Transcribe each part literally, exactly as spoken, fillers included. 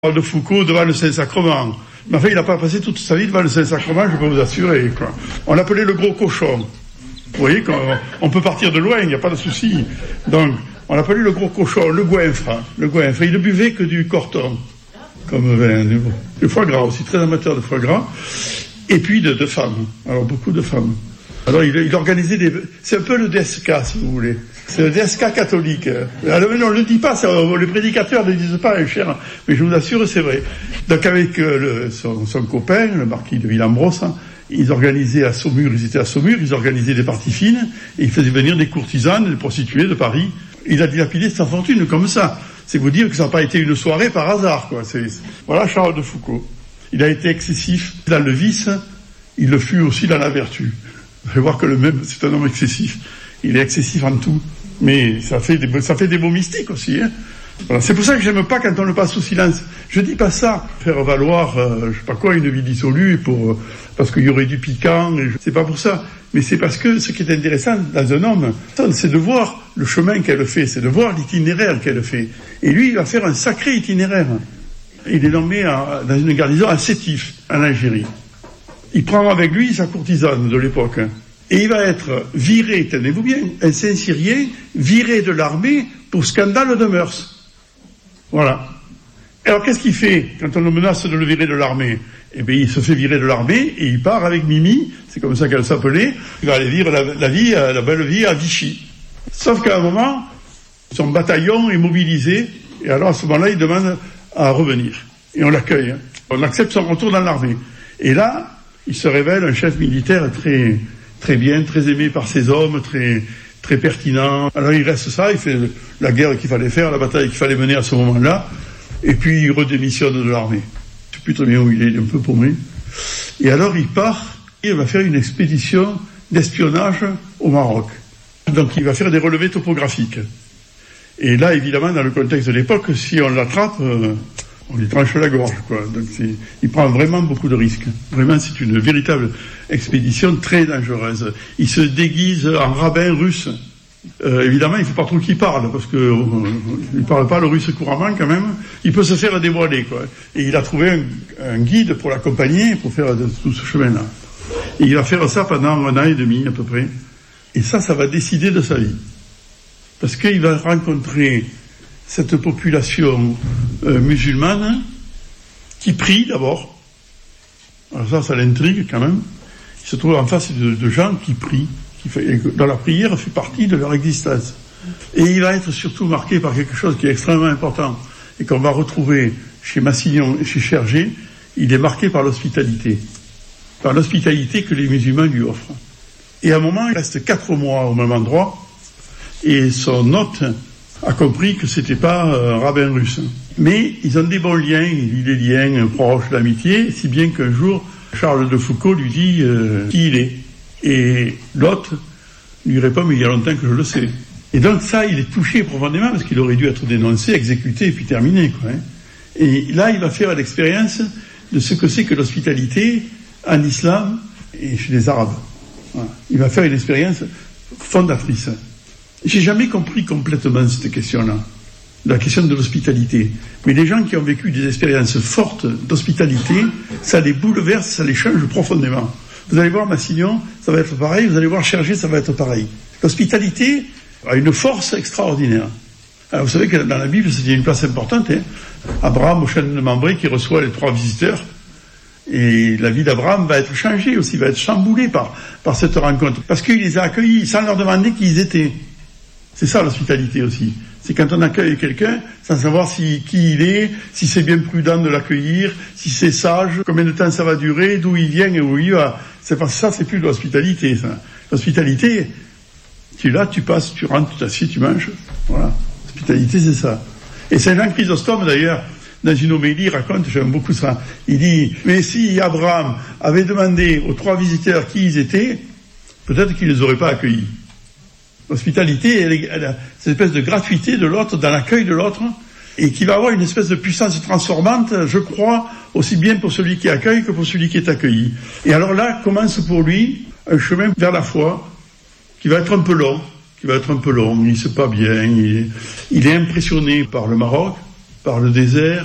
de Foucault devant le Saint-Sacrement. Mais enfin, il n'a pas passé toute sa vie devant le Saint-Sacrement, je peux vous assurer, quoi. On l'appelait le gros cochon. Vous voyez, qu'on, on peut partir de loin, il n'y a pas de souci. Donc, on l'appelait le gros cochon, le goinfre. Le goinfre. Il ne buvait que du corton, comme vin. Du foie gras aussi, très amateur de foie gras. Et puis de, de femmes. Alors, beaucoup de femmes. Alors, il, il organisait des... C'est un peu le D S K, si vous voulez. C'est le D S K catholique. Alors, on ne le dit pas, ça, les prédicateurs ne le disent pas, cher, mais je vous assure, c'est vrai. Donc, avec euh, le, son, son copain, le marquis de Villambros, hein, ils organisaient à Saumur, ils étaient à Saumur, ils organisaient des parties fines, et ils faisaient venir des courtisanes, des prostituées de Paris. Il a dilapidé sa fortune comme ça. C'est vous dire que ça n'a pas été une soirée par hasard, quoi. C'est, voilà Charles de Foucault. Il a été excessif dans le vice, il le fut aussi dans la vertu. Vous allez voir que le même, c'est un homme excessif. Il est excessif en tout. Mais ça fait des, ça fait des mots mystiques aussi, hein. Voilà. C'est pour ça que j'aime pas quand on le passe sous silence. Je dis pas ça, faire valoir, euh, je sais pas quoi, une vie dissolue pour, euh, parce qu'il y aurait du piquant, et je, c'est pas pour ça. Mais c'est parce que ce qui est intéressant dans un homme, c'est de voir le chemin qu'elle fait, c'est de voir l'itinéraire qu'elle fait. Et lui, il va faire un sacré itinéraire. Il est nommé à, dans une garnison à Sétif, en Algérie. Il prend avec lui sa courtisane de l'époque. Et il va être viré, tenez-vous bien, un Saint-Cyrien, viré de l'armée pour scandale de mœurs. Voilà. Alors qu'est-ce qu'il fait quand on le menace de le virer de l'armée? Eh bien, il se fait virer de l'armée et il part avec Mimi, c'est comme ça qu'elle s'appelait, il va aller vivre la, la vie, la belle vie à Vichy. Sauf qu'à un moment, son bataillon est mobilisé, et alors à ce moment-là, il demande à revenir. Et on l'accueille. Hein. On accepte son retour dans l'armée. Et là, il se révèle un chef militaire très, très bien, très aimé par ses hommes, très, très pertinent. Alors il reste ça, il fait la guerre qu'il fallait faire, la bataille qu'il fallait mener à ce moment-là, et puis il redémissionne de l'armée. Je ne sais plus très bien où il est, il est un peu paumé. Et alors il part, et il va faire une expédition d'espionnage au Maroc. Donc il va faire des relevés topographiques. Et là, évidemment, dans le contexte de l'époque, si on l'attrape, euh, on lui tranche la gorge, quoi. Donc c'est, il prend vraiment beaucoup de risques. Vraiment, c'est une véritable expédition très dangereuse. Il se déguise en rabbin russe. Euh, évidemment, il ne faut pas trop qu'il parle, parce que euh, il ne parle pas le russe couramment quand même. Il peut se faire dévoiler, quoi. Et il a trouvé un, un guide pour l'accompagner, pour faire de, tout ce chemin-là. Et il va faire ça pendant un an et demi, à peu près. Et ça, ça va décider de sa vie. Parce qu'il va rencontrer cette population euh, musulmane qui prie d'abord. Alors ça, ça l'intrigue quand même. Il se trouve en face de, de gens qui prient, qui fait, dans la prière fait partie de leur existence. Et il va être surtout marqué par quelque chose qui est extrêmement important et qu'on va retrouver chez Massignon et chez Chergé. Il est marqué par l'hospitalité, par l'hospitalité que les musulmans lui offrent. Et à un moment, il reste quatre mois au même endroit, et son hôte a compris que c'était pas un rabbin russe. Mais ils ont des bons liens, il lie des liens proches d'amitié, si bien qu'un jour, Charles de Foucault lui dit euh, qui il est. Et l'hôte lui répond, mais il y a longtemps que je le sais. Et donc ça, il est touché profondément, parce qu'il aurait dû être dénoncé, exécuté, et puis terminé, quoi. Hein. Et là, il va faire l'expérience de ce que c'est que l'hospitalité en islam et chez les Arabes. Voilà. Il va faire une expérience fondatrice. J'ai jamais compris complètement cette question-là, la question de l'hospitalité. Mais les gens qui ont vécu des expériences fortes d'hospitalité, ça les bouleverse, ça les change profondément. Vous allez voir Massignon, ça va être pareil, vous allez voir Chergé, ça va être pareil. L'hospitalité a une force extraordinaire. Alors vous savez que dans la Bible, c'est une place importante, hein. Abraham au chêne de Mambré qui reçoit les trois visiteurs. Et la vie d'Abraham va être changée aussi, va être chamboulée par, par cette rencontre. Parce qu'il les a accueillis sans leur demander qui ils étaient. C'est ça l'hospitalité aussi. C'est quand on accueille quelqu'un sans savoir si, qui il est, si c'est bien prudent de l'accueillir, si c'est sage, combien de temps ça va durer, d'où il vient et où il va. C'est pas ça, c'est plus de l'hospitalité, ça. L'hospitalité, tu es là, tu passes, tu rentres, tu t'assieds, tu manges. Voilà. L'hospitalité, c'est ça. Et Saint Jean Chrysostome, d'ailleurs, dans une homélie, raconte, j'aime beaucoup ça, il dit, mais si Abraham avait demandé aux trois visiteurs qui ils étaient, peut-être qu'il ne les aurait pas accueillis. L'hospitalité, elle, elle a cette espèce de gratuité de l'autre, dans l'accueil de l'autre, et qui va avoir une espèce de puissance transformante, je crois, aussi bien pour celui qui accueille que pour celui qui est accueilli. Et alors là, commence pour lui un chemin vers la foi, qui va être un peu long, qui va être un peu long, il ne sait pas bien, il est, il est impressionné par le Maroc, par le désert,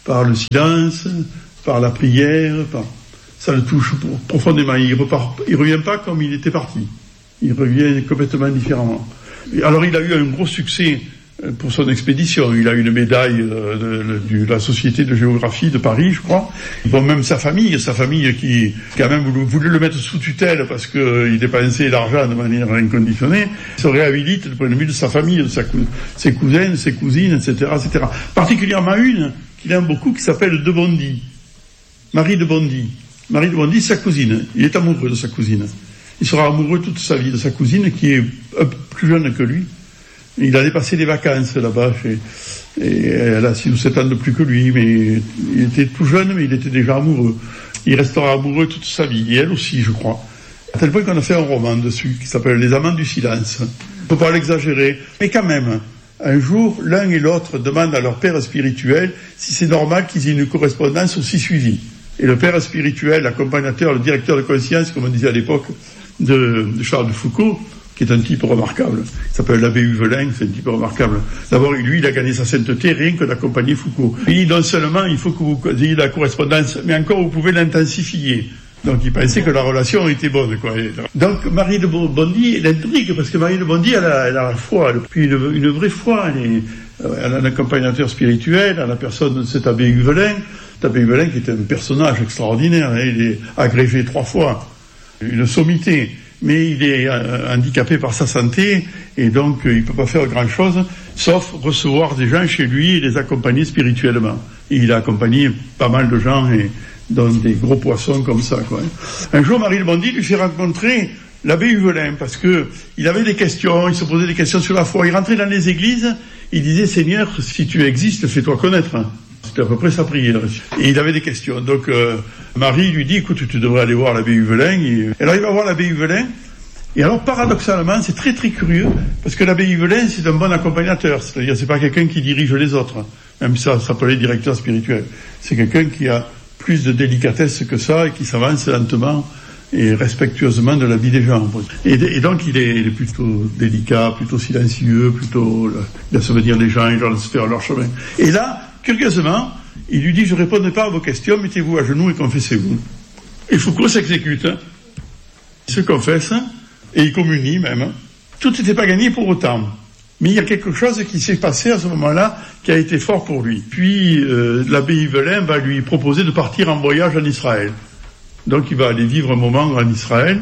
par le silence, par la prière, par... ça le touche profondément. Il repart, il revient pas comme il était parti. Il revient complètement différemment. Et alors il a eu un gros succès pour son expédition. Il a eu une médaille de, de, de la Société de géographie de Paris, je crois. Bon, même sa famille, sa famille qui, quand même, voulait le mettre sous tutelle parce qu'il dépensait l'argent de manière inconditionnée, se réhabilite du point de vue de sa famille, de sa, ses cousins, ses cousines, et cetera, et cetera. Particulièrement une qu'il aime beaucoup, qui s'appelle de Bondy. Marie de Bondy. Marie de Bondy, sa cousine. Il est amoureux de sa cousine. Il sera amoureux toute sa vie de sa cousine, qui est un peu plus jeune que lui. Il allait passer des vacances là-bas, chez, et elle a six ou sept ans de plus que lui, mais il était tout jeune, mais il était déjà amoureux. Il restera amoureux toute sa vie, et elle aussi, je crois. À tel point qu'on a fait un roman dessus, qui s'appelle Les Amants du Silence. Il ne faut pas l'exagérer, mais quand même, un jour, l'un et l'autre demandent à leur père spirituel si c'est normal qu'ils aient une correspondance aussi suivie. Et le père spirituel, l'accompagnateur, le directeur de conscience, comme on disait à l'époque, de, de Charles de Foucault, qui est un type remarquable. Il s'appelle l'abbé Huvelin, c'est un type remarquable. D'abord, lui, il a gagné sa sainteté rien que d'accompagner Foucault. Et non seulement, il faut que vous ayez la correspondance, mais encore, vous pouvez l'intensifier. Donc, il pensait que la relation était bonne, quoi. Donc, Marie de Bondy, elle intrigue, parce que Marie de Bondy, elle a, elle a la foi, puis une, une vraie foi. Elle, est, elle a un accompagnateur spirituel, à la personne de cet abbé Huvelin. Cet abbé Huvelin, qui est un personnage extraordinaire, hein, il est agrégé trois fois, une sommité. Mais il est euh, handicapé par sa santé, et donc euh, il peut pas faire grand-chose, sauf recevoir des gens chez lui et les accompagner spirituellement. Et il a accompagné pas mal de gens, et dans des gros poissons comme ça, quoi. Un jour, Marie de Bondy lui fait rencontrer l'abbé Huvelin, parce que il avait des questions, il se posait des questions sur la foi. Il rentrait dans les églises, il disait, Seigneur, si tu existes, fais-toi connaître. C'était à peu près sa prière. Et il avait des questions. Donc, euh, Marie lui dit, écoute, tu devrais aller voir l'abbé Huvelin. Et elle arrive à voir l'abbé Huvelin. Et alors, paradoxalement, c'est très très curieux, parce que l'abbé Huvelin, c'est un bon accompagnateur. C'est-à-dire, c'est pas quelqu'un qui dirige les autres. Même si ça s'appelait directeur spirituel. C'est quelqu'un qui a plus de délicatesse que ça, et qui s'avance lentement et respectueusement de la vie des gens. Et, et donc, il est, il est plutôt délicat, plutôt silencieux, plutôt, il a souvenir des gens, il leur laisse faire leur chemin. Et là, curieusement, il lui dit, je ne répondrai pas à vos questions, mettez-vous à genoux et confessez-vous. Et Foucault s'exécute. Hein. Il se confesse, hein, et il communie même. Hein. Tout n'était pas gagné pour autant. Mais il y a quelque chose qui s'est passé à ce moment-là, qui a été fort pour lui. Puis, euh, l'abbé Huvelin va lui proposer de partir en voyage en Israël. Donc, il va aller vivre un moment en Israël,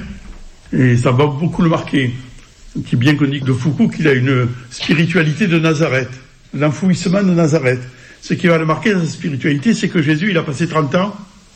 et ça va beaucoup le marquer. Qui bien qu'on dit de Foucault qu'il a une spiritualité de Nazareth, l'enfouissement de Nazareth. Ce qui va le marquer dans sa spiritualité, c'est que Jésus, il a passé trente ans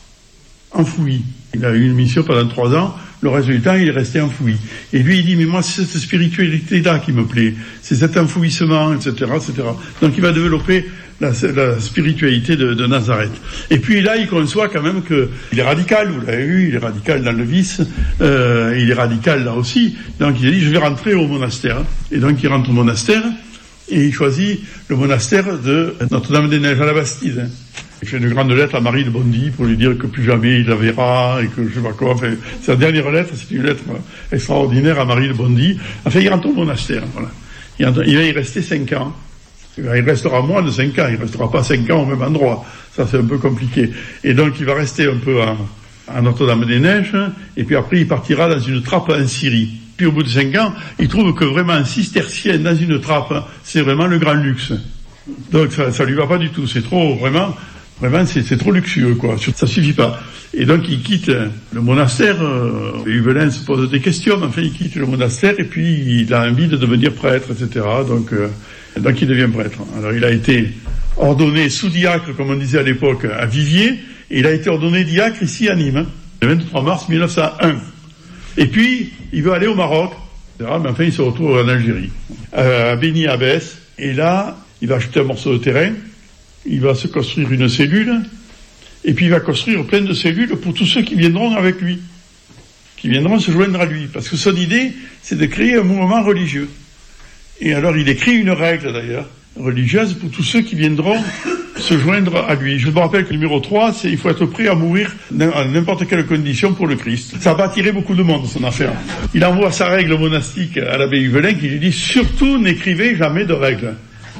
enfoui. Il a eu une mission pendant trois ans, le reste du temps, il est resté enfoui. Et lui, il dit, mais moi, c'est cette spiritualité-là qui me plaît. C'est cet enfouissement, et cetera, et cetera. Donc, il va développer la, la spiritualité de, de Nazareth. Et puis là, il conçoit quand même que il est radical, vous l'avez vu, il est radical dans le vice, euh, il est radical là aussi. Donc, il a dit, je vais rentrer au monastère. Et donc, il rentre au monastère, et il choisit le monastère de Notre-Dame-des-Neiges à la Bastide. Il fait une grande lettre à Marie de Bondy pour lui dire que plus jamais il la verra et que je sais pas quoi. Enfin, sa dernière lettre, c'est une lettre extraordinaire à Marie de Bondy. Enfin, il rentre au monastère, voilà. Il, rentre, il va y rester cinq ans. Il restera moins de cinq ans, il restera pas cinq ans au même endroit. Ça, c'est un peu compliqué. Et donc, il va rester un peu à, à Notre-Dame-des-Neiges, et puis après, il partira dans une trappe en Syrie. Puis au bout de cinq ans, il trouve que vraiment un cistercien dans une trappe, c'est vraiment le grand luxe. Donc ça, ça lui va pas du tout. C'est trop, vraiment, vraiment, c'est, c'est trop luxueux, quoi. Ça suffit pas. Et donc il quitte le monastère. Euh, Huvelin se pose des questions. Enfin, il quitte le monastère et puis il a envie de devenir prêtre, et cetera. Donc, euh, donc il devient prêtre. Alors il a été ordonné sous-diacre, comme on disait à l'époque, à Viviers. Et il a été ordonné diacre ici à Nîmes, le vingt-trois mars mille neuf cent un. Et puis, il veut aller au Maroc, et cetera, mais enfin, il se retrouve en Algérie, euh, à Beni Abbès, et là, il va acheter un morceau de terrain, il va se construire une cellule, et puis il va construire plein de cellules pour tous ceux qui viendront avec lui, qui viendront se joindre à lui, parce que son idée, c'est de créer un mouvement religieux. Et alors, il écrit une règle, d'ailleurs, religieuse pour tous ceux qui viendront se joindre à lui. Je me rappelle que le numéro trois, c'est il faut être prêt à mourir à n'importe quelle condition pour le Christ. Ça va attirer beaucoup de monde, son affaire. Il envoie sa règle monastique à l'abbé Huvelin qui lui dit, surtout n'écrivez jamais de règles.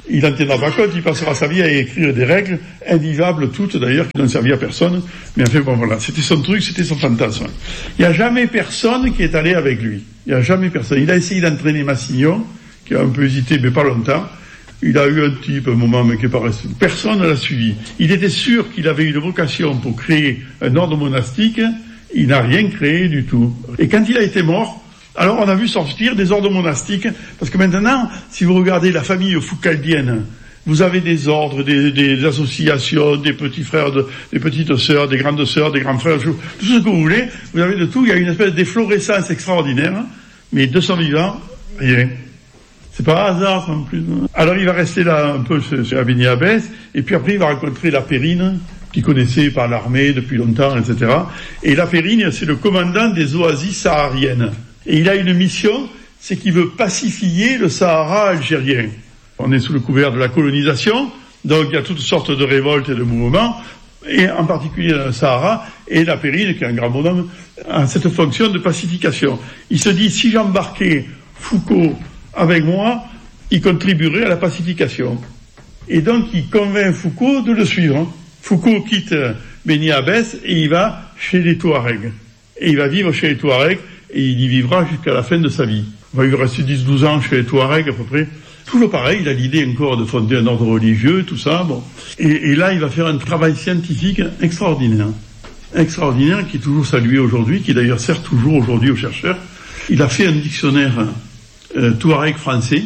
il n'en tiendra pas compte, il passera sa vie à écrire des règles, invivables toutes d'ailleurs, qui n'ont servi à personne. Mais enfin bon voilà, c'était son truc, c'était son fantasme. Il n'y a jamais personne qui est allé avec lui. Il n'y a jamais personne. Il a essayé d'entraîner Massignon, qui a un peu hésité, mais pas longtemps. Il a eu un type, un moment, mais qui est pas resté. Personne ne l'a suivi. Il était sûr qu'il avait une vocation pour créer un ordre monastique. Il n'a rien créé du tout. Et quand il a été mort, alors on a vu sortir des ordres monastiques, parce que maintenant, si vous regardez la famille foucaldienne, vous avez des ordres, des, des associations, des petits frères, de, des petites sœurs, des grandes sœurs, des grands frères, tout ce que vous voulez, vous avez de tout, il y a une espèce d'efflorescence extraordinaire, mais de son vivant, rien. C'est pas un hasard, en plus. Alors il va rester là un peu chez Béni-Abbès, et puis après il va rencontrer la Périne, qu'il connaissait par l'armée depuis longtemps, et cetera. Et la Périne, c'est le commandant des oasis sahariennes. Et il a une mission, c'est qu'il veut pacifier le Sahara algérien. On est sous le couvert de la colonisation, donc il y a toutes sortes de révoltes et de mouvements, et en particulier dans le Sahara, et la Périne, qui est un grand bonhomme, a cette fonction de pacification. Il se dit, si j'embarquais Foucault avec moi, il contribuerait à la pacification. Et donc il convainc Foucault de le suivre. Foucault quitte Béni-Abbès et il va chez les Touaregs. Et il va vivre chez les Touaregs et il y vivra jusqu'à la fin de sa vie. Il va rester dix douze ans chez les Touaregs à peu près. Toujours pareil, il a l'idée encore de fonder un ordre religieux, tout ça. Bon. Et, et là, il va faire un travail scientifique extraordinaire. Extraordinaire, qui est toujours salué aujourd'hui, qui d'ailleurs sert toujours aujourd'hui aux chercheurs. Il a fait un dictionnaire euh, Touareg français.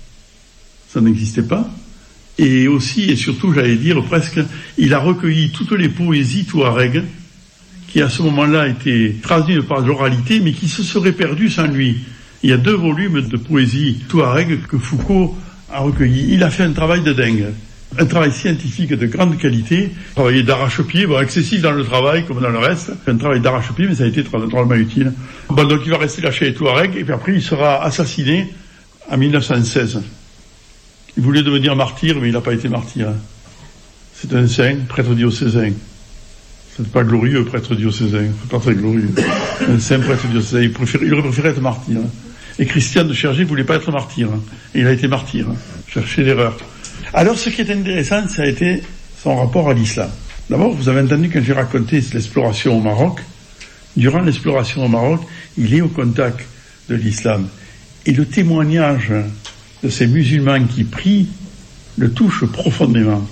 Ça n'existait pas. Et aussi, et surtout, j'allais dire presque, il a recueilli toutes les poésies touareg qui à ce moment-là étaient traduites par l'oralité, mais qui se seraient perdues sans lui. Il y a deux volumes de poésie touareg que Foucault a recueillis. Il a fait un travail de dingue, un travail scientifique de grande qualité, travaillé d'arrache-pied, bon, excessif dans le travail comme dans le reste, un travail d'arrache-pied, mais ça a été drôlement utile. Bon, donc il va rester là chez les Touaregs, et puis après il sera assassiné en mille neuf cent seize. Il voulait devenir martyr, mais il n'a pas été martyr. C'est un saint, prêtre diocésain. C'est pas glorieux, prêtre diocésain. C'est pas très glorieux. Un saint prêtre diocésain. Il, préfère, il aurait préféré être martyr. Et Christian de Chergé ne voulait pas être martyr. Et il a été martyr. Cherchez l'erreur. Alors, ce qui est intéressant, ça a été son rapport à l'islam. D'abord, vous avez entendu quand j'ai raconté l'exploration au Maroc. Durant l'exploration au Maroc, il est au contact de l'islam. Et le témoignage de ces musulmans qui prient le touche profondément.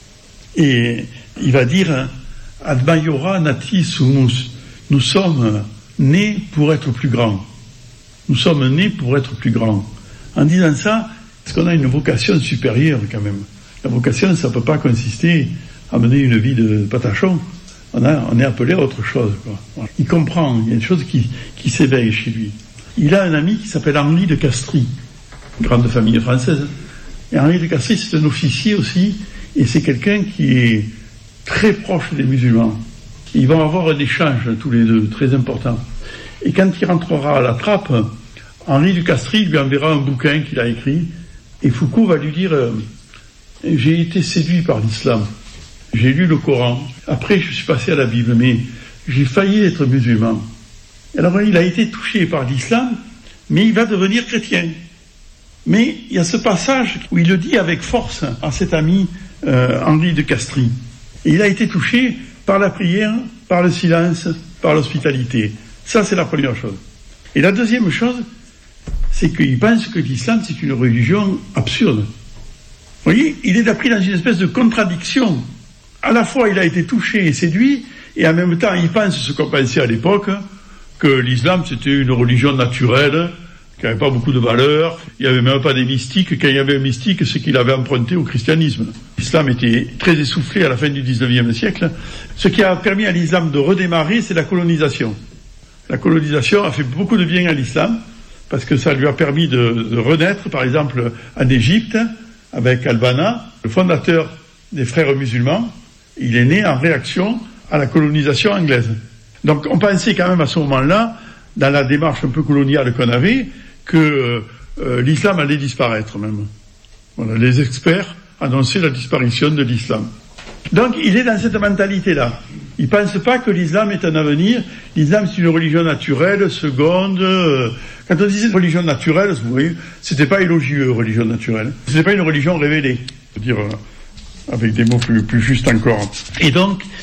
Et il va dire Admayora nati sumus, nous sommes nés pour être plus grands. Nous sommes nés pour être plus grands. En disant ça, parce qu'on a une vocation supérieure quand même. La vocation, ça ne peut pas consister à mener une vie de patachon. On, a, on est appelé à autre chose, quoi. Voilà. Il comprend, il y a une chose qui, qui s'éveille chez lui. Il a un ami qui s'appelle Henri de Castries, grande famille française. Et Henri de Castries, c'est un officier aussi, et c'est quelqu'un qui est très proche des musulmans. Ils vont avoir un échange tous les deux, très important. Et quand il rentrera à la trappe, Henri de Castries lui enverra un bouquin qu'il a écrit, et Foucault va lui dire euh, « J'ai été séduit par l'islam, j'ai lu le Coran, après je suis passé à la Bible, mais j'ai failli être musulman. » Alors il a été touché par l'islam, mais il va devenir chrétien. Mais il y a ce passage où il le dit avec force à cet ami euh, Henri de Castries. Et il a été touché par la prière, par le silence, par l'hospitalité. Ça, c'est la première chose. Et la deuxième chose, c'est qu'il pense que l'islam, c'est une religion absurde. Vous voyez, il est appris dans une espèce de contradiction. À la fois, il a été touché et séduit, et en même temps, il pense ce qu'on pensait à l'époque, que l'islam, c'était une religion naturelle, qui n'avait pas beaucoup de valeur, il n'y avait même pas des mystiques. Quand il y avait un mystique, c'est qu'il avait emprunté au christianisme. L'islam était très essoufflé à la fin du dix-neuvième siècle. Ce qui a permis à l'islam de redémarrer, c'est la colonisation. La colonisation a fait beaucoup de bien à l'islam, parce que ça lui a permis de, de renaître, par exemple, en Égypte, avec Al-Banna, le fondateur des frères musulmans. Il est né en réaction à la colonisation anglaise. Donc on pensait quand même à ce moment-là, dans la démarche un peu coloniale qu'on avait, que euh, l'islam allait disparaître même. Voilà, les experts annonçaient la disparition de l'islam. Donc il est dans cette mentalité-là. Ils pensent pas que l'islam est un avenir. L'islam, c'est une religion naturelle, seconde. Quand on disait religion naturelle, vous voyez, c'était pas élogieux, religion naturelle. C'était pas une religion révélée. Je veux dire, avec des mots plus, plus justes encore. Et donc,